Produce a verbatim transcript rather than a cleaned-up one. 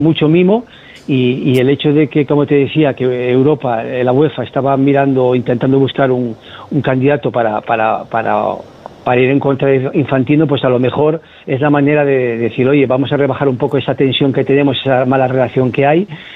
mucho mimo. Y, y el hecho de que, como te decía, que Europa, la UEFA, estaba mirando, intentando buscar un, un candidato para, para, para, para ir en contra de Infantino, pues a lo mejor es la manera de decir, oye, vamos a rebajar un poco esa tensión que tenemos, esa mala relación que hay,